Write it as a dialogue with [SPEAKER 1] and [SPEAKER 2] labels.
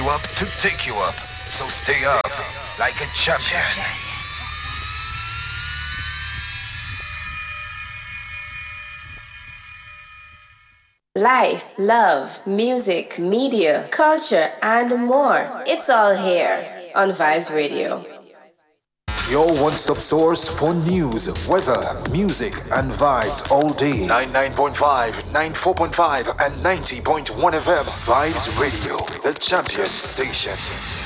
[SPEAKER 1] you up to take you up. So stay up like a champion.
[SPEAKER 2] Life, love, music, media, culture, and more. It's all here on Vibes Radio.
[SPEAKER 3] Your one-stop source for news, weather, music, and vibes all day. 99.5, 94.5, and 90.1 FM. Vibes Radio, the champion station.